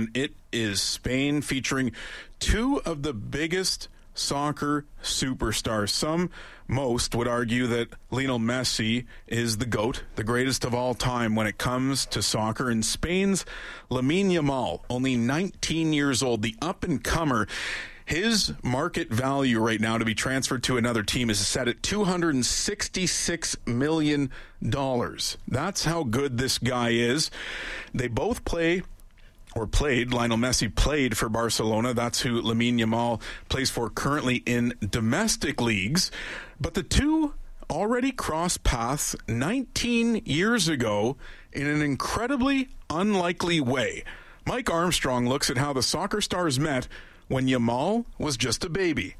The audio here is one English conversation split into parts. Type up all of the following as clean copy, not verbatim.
and it is Spain, featuring two of the biggest soccer superstars. Most would argue that Lionel Messi is the GOAT, the greatest of all time when it comes to soccer. And Spain's Lamine Yamal, only 19 years old, the up-and-comer, his market value right now to be transferred to another team is set at $266 million. That's how good this guy is. They both played. Lionel Messi played for Barcelona. That's who Lamine Yamal plays for currently in domestic leagues. But the two already crossed paths 19 years ago in an incredibly unlikely way. Mike Armstrong looks at how the soccer stars met when Yamal was just a baby.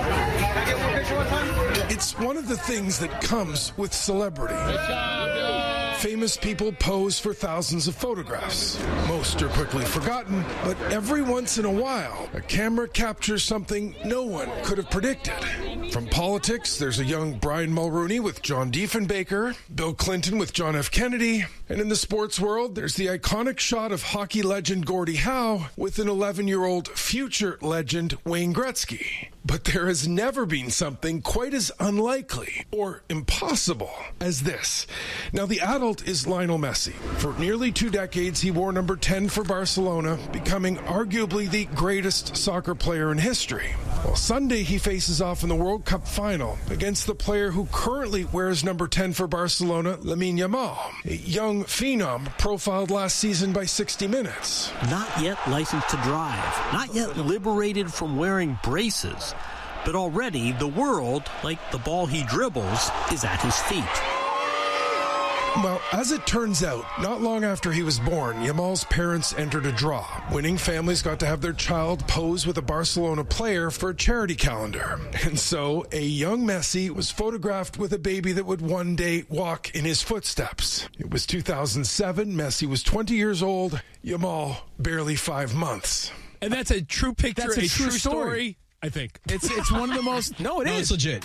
It's one of the things that comes with celebrity. Famous people pose for thousands of photographs. Most are quickly forgotten, but every once in a while, a camera captures something no one could have predicted. From politics, there's a young Brian Mulroney with John Diefenbaker, Bill Clinton with John F. Kennedy, and in the sports world, there's the iconic shot of hockey legend Gordie Howe with an 11-year-old future legend Wayne Gretzky. But there has never been something quite as unlikely or impossible as this. Now, the adult is Lionel Messi. For nearly 2 decades, he wore number 10 for Barcelona, becoming arguably the greatest soccer player in history. Well, Sunday, he faces off in the World Cup final against the player who currently wears number 10 for Barcelona, Lamine Yamal, a young phenom profiled last season by 60 Minutes. Not yet licensed to drive, not yet liberated from wearing braces, but already the world, like the ball he dribbles, is at his feet. Well, as it turns out, not long after he was born, Yamal's parents entered a draw. Winning families got to have their child pose with a Barcelona player for a charity calendar. And so, a young Messi was photographed with a baby that would one day walk in his footsteps. It was 2007, Messi was 20 years old, Yamal barely 5 months. And that's a true picture, That's a true story. I think. It's one of the most... No, it is. It's legit.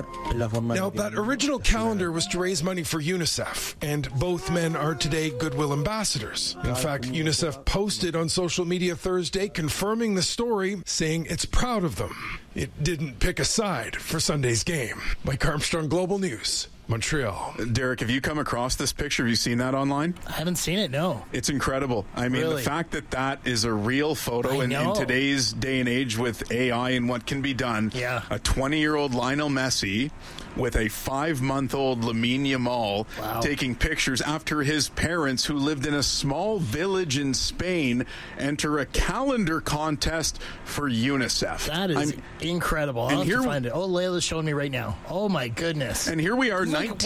Now, that original calendar was to raise money for UNICEF, and both men are today Goodwill ambassadors. In fact, UNICEF posted on social media Thursday confirming the story, saying it's proud of them. It didn't pick a side for Sunday's game. Mike Armstrong, Global News, Montreal. Derek, have you come across this picture? Have you seen that online? I haven't seen it, no. It's incredible. I mean, Really? The fact that is a real photo in today's day and age with AI and what can be done. Yeah. A 20-year-old Lionel Messi with a 5-month-old Lamine Yamal taking pictures after his parents, who lived in a small village in Spain, enter a calendar contest for UNICEF. That is incredible. I'll have to find it. Oh, Layla's showing me right now. Oh, my goodness. And here we are,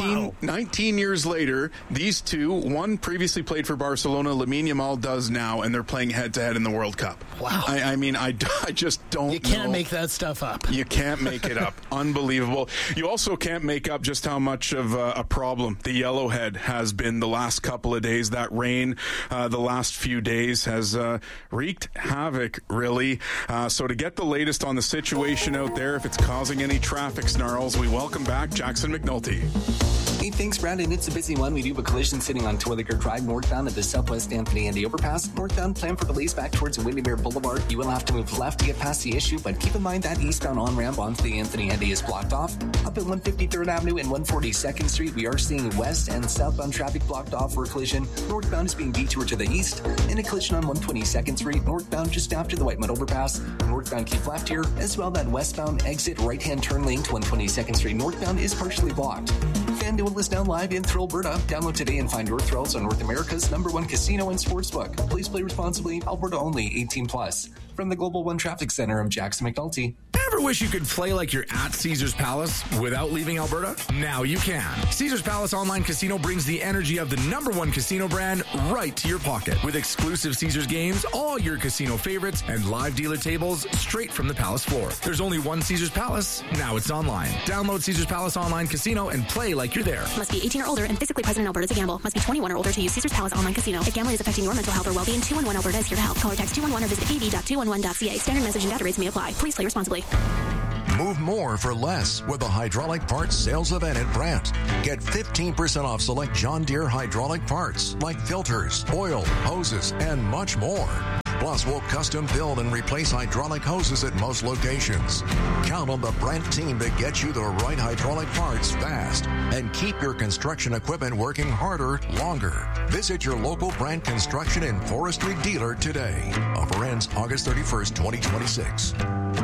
19 years later. These two, one previously played for Barcelona, Lamine Yamal does now, and they're playing head-to-head in the World Cup. Wow. I mean, I just don't know. You can't make that stuff up. You can't make it up. Unbelievable. You also can't make up just how much of a problem the yellowhead has been the last couple of days. That rain the last few days has wreaked havoc, really. So to get the latest on the situation out there, if it's causing any traffic snarls, we welcome back Jackson McNulty. Hey, thanks, Brandon. It's a busy one. We do have a collision sitting on Twilliger Drive northbound at the Southwest Anthony Andy overpass. Northbound, plan for delays back towards Windermere Boulevard. You will have to move left to get past the issue, but keep in mind that eastbound on-ramp onto the Anthony Andy is blocked off. Up at 153rd Avenue and 142nd Street, we are seeing west and southbound traffic blocked off for a collision. Northbound is being detoured to the east, and a collision on 122nd Street, northbound just after the Whitemud overpass. Northbound, keep left here. As well, that westbound exit right-hand turn lane to 122nd Street northbound is partially blocked. FanDuel is now live in Thrill, Alberta. Download today and find your thrills on North America's #1 casino and sportsbook. Please play responsibly. Alberta only. 18+. From the Global One Traffic Center, I'm Jackson McNulty. Ever wish you could play like you're at Caesars Palace without leaving Alberta? Now you can. Caesars Palace Online Casino brings the energy of the #1 casino brand right to your pocket. With exclusive Caesars games, all your casino favorites, and live dealer tables straight from the Palace floor. There's only one Caesars Palace. Now it's online. Download Caesars Palace Online Casino and play like you're there. Must be 18 or older and physically present in Alberta to gamble. Must be 21 or older to use Caesars Palace Online Casino. If gambling is affecting your mental health or well-being, 211 Alberta is here to help. Call or text 211 or visit av.211.ca. Standard message and data rates may apply. Please play responsibly. Move more for less with the hydraulic parts sales event at Brandt. Get 15% off select John Deere hydraulic parts like filters, oil, hoses, and much more. Plus, we'll custom build and replace hydraulic hoses at most locations. Count on the Brent team to get you the right hydraulic parts fast and keep your construction equipment working harder, longer. Visit your local Brent Construction and Forestry dealer today. Offer ends August 31st, 2026.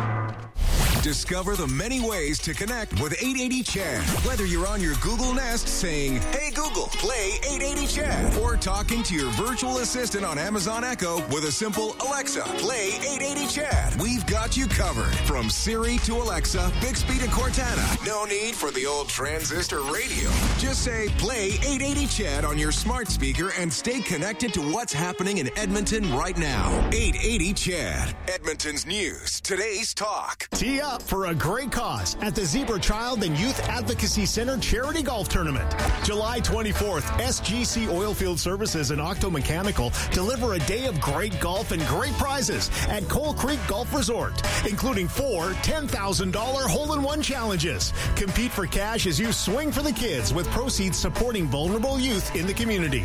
Discover the many ways to connect with 880 Chad. Whether you're on your Google Nest saying, "Hey Google, play 880 Chad," or talking to your virtual assistant on Amazon Echo with a simple "Alexa, play 880 Chad." We've got you covered. From Siri to Alexa, Bixby to Cortana. No need for the old transistor radio. Just say, "Play 880 Chad" on your smart speaker and stay connected to what's happening in Edmonton right now. 880 Chad, Edmonton's news, today's talk. Tee up for a great cause at the Zebra Child and Youth Advocacy Center Charity Golf Tournament. July 24th, SGC Oilfield Services and Octo Mechanical deliver a day of great golf and great prizes at Coal Creek Golf Resort, including 4 $10,000 hole-in-one challenges. Compete for cash as you swing for the kids with proceeds supporting vulnerable youth in the community.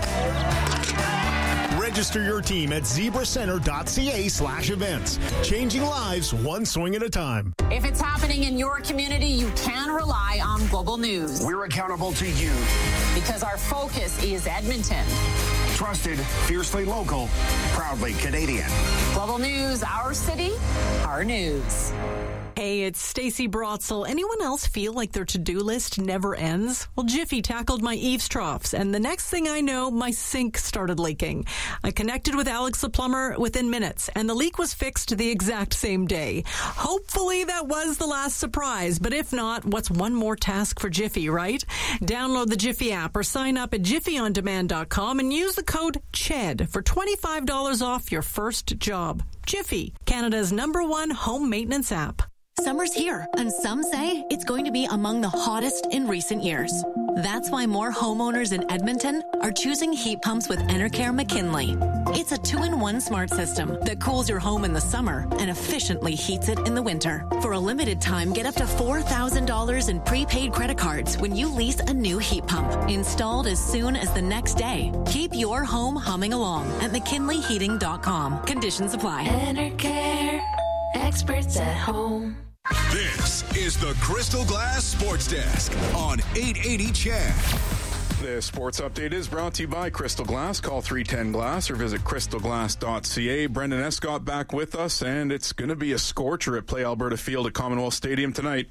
Register your team at zebracenter.ca/events. Changing lives one swing at a time. If it's happening in your community, you can rely on Global News. We're accountable to you. Because our focus is Edmonton. Trusted, fiercely local, proudly Canadian. Global News, our city, our news. Hey, it's Stacey Brotzel. Anyone else feel like their to-do list never ends? Well, Jiffy tackled my eaves troughs, and the next thing I know, my sink started leaking. I connected with Alex the plumber within minutes, and the leak was fixed the exact same day. Hopefully that was the last surprise, but if not, what's one more task for Jiffy, right? Download the Jiffy app or sign up at jiffyondemand.com and use the code CHED for $25 off your first job. Jiffy, Canada's #1 home maintenance app. Summer's here, and some say it's going to be among the hottest in recent years. That's why more homeowners in Edmonton are choosing heat pumps with Enercare McKinley. It's a 2-in-1 smart system that cools your home in the summer and efficiently heats it in the winter. For a limited time, get up to $4,000 in prepaid credit cards when you lease a new heat pump, installed as soon as the next day. Keep your home humming along at McKinleyHeating.com. Conditions apply. Enercare, experts at home. This is the Crystal Glass Sports Desk on 880 Chad. The sports update is brought to you by Crystal Glass. Call 310-GLASS or visit crystalglass.ca. Brendan Escott back with us, and it's going to be a scorcher at Play Alberta Field at Commonwealth Stadium tonight.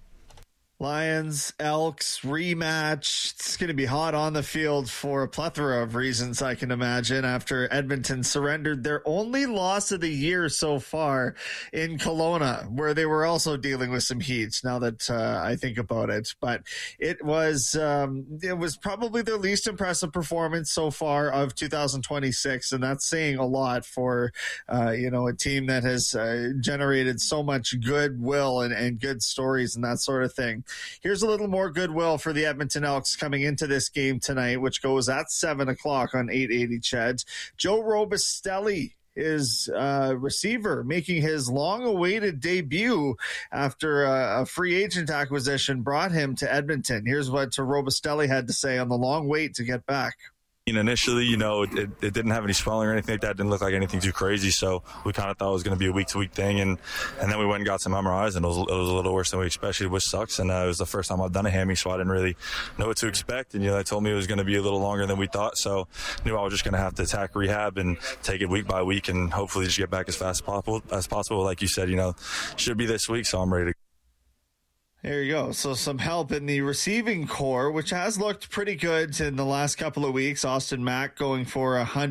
Lions, Elks, rematch. It's going to be hot on the field for a plethora of reasons, I can imagine, after Edmonton surrendered their only loss of the year so far in Kelowna, where they were also dealing with some heat, now that I think about it. But it was probably their least impressive performance so far of 2026, and that's saying a lot for a team that has generated so much goodwill and good stories and that sort of thing. Here's a little more goodwill for the Edmonton Elks coming into this game tonight, which goes at 7 o'clock on 880 Chad. Joe Robustelli is receiver, making his long-awaited debut after a free agent acquisition brought him to Edmonton. Here's what Robustelli had to say on the long wait to get back. Initially, it didn't have any swelling or anything like that. It didn't look like anything too crazy. So we kind of thought it was going to be a week-to-week thing. And then we went and got some MRIs, and it was a little worse than we expected, which sucks. And it was the first time I've done a hammy, so I didn't really know what to expect. And, they told me it was going to be a little longer than we thought. So I knew I was just going to have to attack rehab and take it week by week and hopefully just get back as fast as possible. Like you said, should be this week, so I'm ready to go. There you go. So some help in the receiving core, which has looked pretty good in the last couple of weeks. Austin Mack going for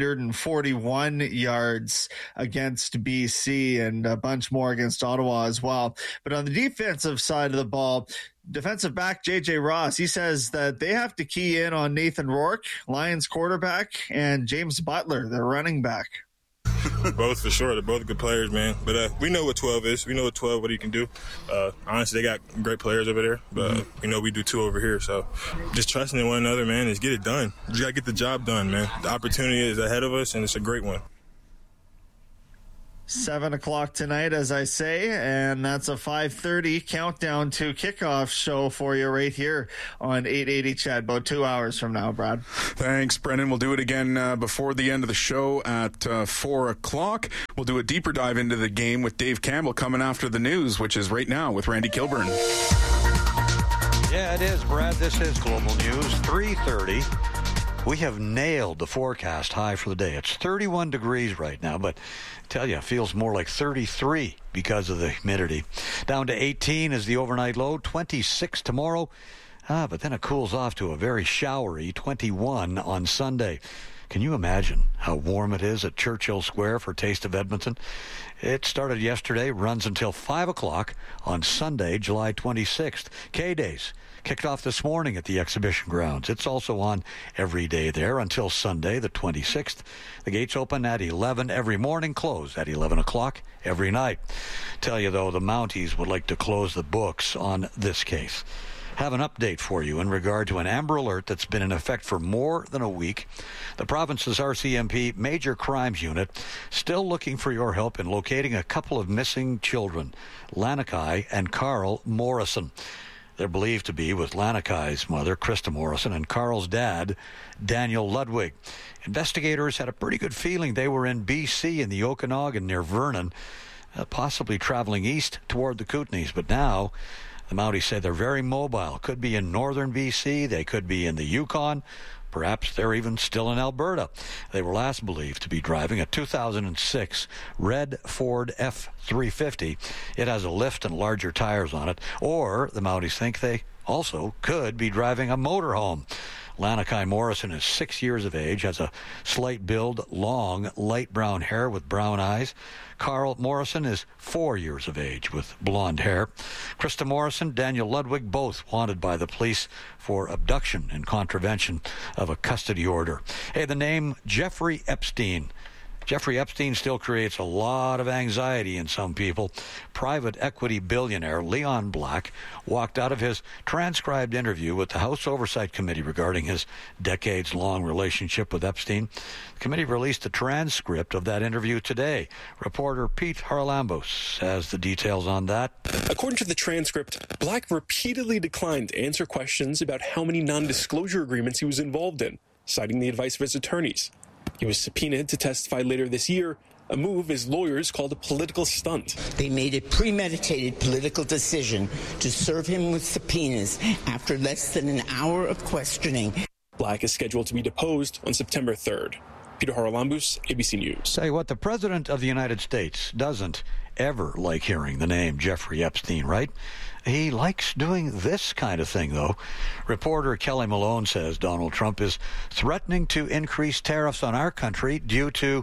141 yards against BC and a bunch more against Ottawa as well. But on the defensive side of the ball, defensive back J.J. Ross, he says that they have to key in on Nathan Rourke, Lions quarterback, and James Butler, their running back. Both, for sure. They're both good players, man. But we know what 12 is. We know what he can do. Honestly, they got great players over there. But we do too over here. So just trusting in one another, man, is get it done. You got to get the job done, man. The opportunity is ahead of us, and it's a great one. 7 o'clock tonight, as I say, and that's a 5:30 countdown to kickoff show for you right here on 880 Chad, about 2 hours from now, Brad. Thanks, Brendan. We'll do it again before the end of the show at 4 o'clock. We'll do a deeper dive into the game with Dave Campbell coming after the news, which is right now with Randy Kilburn. Yeah, it is, Brad. This is Global News, 3:30. We have nailed the forecast high for the day. It's 31 degrees right now, but I tell you, it feels more like 33 because of the humidity. Down to 18 is the overnight low, 26 tomorrow, but then it cools off to a very showery 21 on Sunday. Can you imagine how warm it is at Churchill Square for Taste of Edmonton? It started yesterday, runs until 5 o'clock on Sunday, July 26th. K-Days kicked off this morning at the exhibition grounds. It's also on every day there until Sunday, the 26th. The gates open at 11 every morning, close at 11 o'clock every night. Tell you, though, the Mounties would like to close the books on this case. Have an update for you in regard to an Amber Alert that's been in effect for more than a week. The province's RCMP Major Crimes Unit still looking for your help in locating a couple of missing children, Lanakai and Carl Morrison. They're believed to be with Lanakai's mother, Krista Morrison, and Carl's dad, Daniel Ludwig. Investigators had a pretty good feeling they were in BC in the Okanagan near Vernon, possibly traveling east toward the Kootenays. But now the Mounties say they're very mobile. Could be in northern BC. They could be in the Yukon. Perhaps they're even still in Alberta. They were last believed to be driving a 2006 red Ford F-350. It has a lift and larger tires on it. Or the Mounties think they also could be driving a motorhome. Lanakai Morrison is 6 years of age, has a slight build, long, light brown hair with brown eyes. Carl Morrison is 4 years of age with blonde hair. Krista Morrison, Daniel Ludwig, both wanted by the police for abduction and contravention of a custody order. Hey, the name Jeffrey Epstein. Jeffrey Epstein still creates a lot of anxiety in some people. Private equity billionaire Leon Black walked out of his transcribed interview with the House Oversight Committee regarding his decades-long relationship with Epstein. The committee released a transcript of that interview today. Reporter Pete Haralambos has the details on that. According to the transcript, Black repeatedly declined to answer questions about how many non-disclosure agreements he was involved in, citing the advice of his attorneys. He was subpoenaed to testify later this year, a move his lawyers called a political stunt. They made a premeditated political decision to serve him with subpoenas after less than an hour of questioning. Black is scheduled to be deposed on September 3rd. Peter Haralambos, ABC News. Say what, the President of the United States doesn't ever like hearing the name Jeffrey Epstein, right? He likes doing this kind of thing, though. Reporter Kelly Malone says Donald Trump is threatening to increase tariffs on our country due to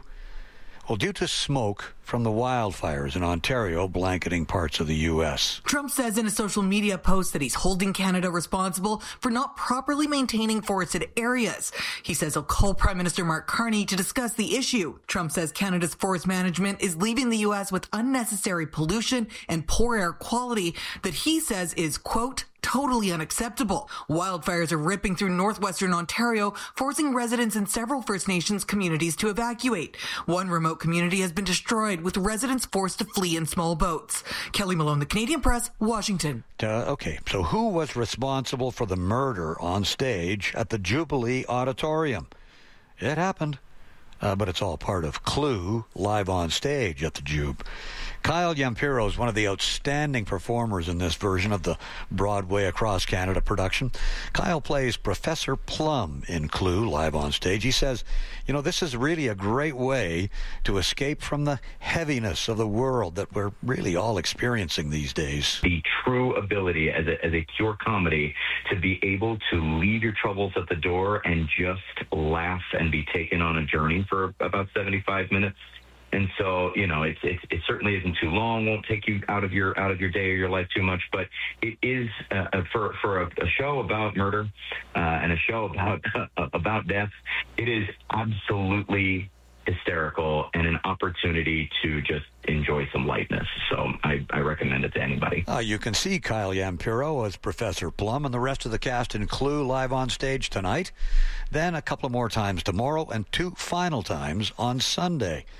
smoke from the wildfires in Ontario blanketing parts of the U.S. Trump says in a social media post that he's holding Canada responsible for not properly maintaining forested areas. He says he'll call Prime Minister Mark Carney to discuss the issue. Trump says Canada's forest management is leaving the U.S. with unnecessary pollution and poor air quality that he says is, quote, totally unacceptable. Wildfires are ripping through northwestern Ontario, forcing residents in several First Nations communities to evacuate. One remote community has been destroyed, with residents forced to flee in small boats. Kelly Malone, The Canadian Press, Washington. Okay, so who was responsible for the murder on stage at the Jubilee Auditorium? It happened, but it's all part of Clue, live on stage at the Jube. Kyle Yampiro is one of the outstanding performers in this version of the Broadway Across Canada production. Kyle plays Professor Plum in Clue, live on stage. He says, this is really a great way to escape from the heaviness of the world that we're really all experiencing these days. The true ability as a pure comedy to be able to leave your troubles at the door and just laugh and be taken on a journey for about 75 minutes. And so, it certainly isn't too long, won't take you out of your day or your life too much, but it is for a show about murder and a show about death. It is absolutely hysterical and an opportunity to just enjoy some lightness. So I recommend it to anybody. You can see Kyle Yampiro as Professor Plum and the rest of the cast in Clue live on stage tonight, then a couple more times tomorrow, and 2 final times on Sunday.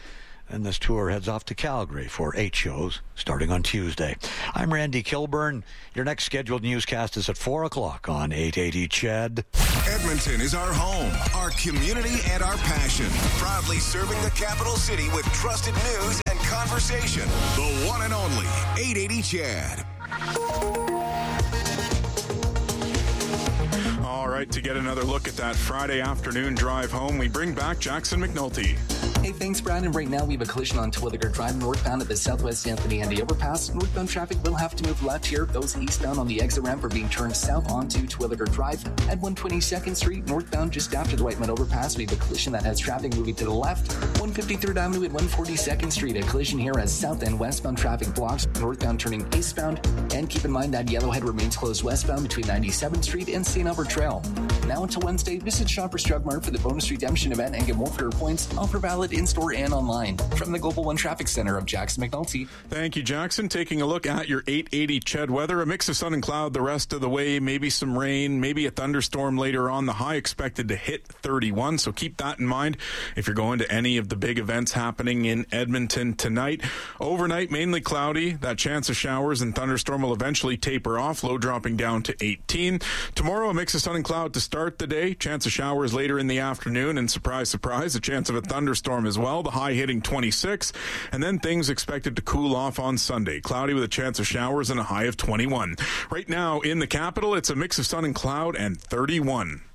And this tour heads off to Calgary for 8 shows starting on Tuesday. I'm Randy Kilburn. Your next scheduled newscast is at 4 o'clock on 880 CHED. Edmonton is our home, our community, and our passion. Proudly serving the capital city with trusted news and conversation. The one and only 880 CHED. All right, to get another look at that Friday afternoon drive home, we bring back Jackson McNulty. Hey, thanks, Brandon. Right now, we have a collision on Terwilliger Drive northbound at the Southwest Anthony Andy overpass. Northbound traffic will have to move left here. Those eastbound on the exit ramp are being turned south onto Terwilliger Drive. At 122nd Street, northbound just after the Whiteman overpass, we have a collision that has traffic moving to the left. 153rd Avenue at 142nd Street, a collision here as south and westbound traffic blocks. Northbound turning eastbound. And keep in mind that Yellowhead remains closed westbound between 97th Street and St. Albert Trail. Now until Wednesday, visit Shoppers Drug Mart for the bonus redemption event and get more for your points. Offer valid in-store and online. From the Global One Traffic Center of Jackson McNulty. Thank you, Jackson. Taking a look at your 880 CHED weather. A mix of sun and cloud the rest of the way. Maybe some rain, maybe a thunderstorm later on. The high expected to hit 31, so keep that in mind if you're going to any of the big events happening in Edmonton tonight. Overnight, mainly cloudy. That chance of showers and thunderstorm will eventually taper off, low dropping down to 18. Tomorrow, a mix of sun and cloud to start the day. Chance of showers later in the afternoon, and surprise, surprise, a chance of a thunderstorm as well. The high hitting 26, and then things expected to cool off on Sunday. Cloudy with a chance of showers and a high of 21. Right now in the capital, it's a mix of sun and cloud and 31.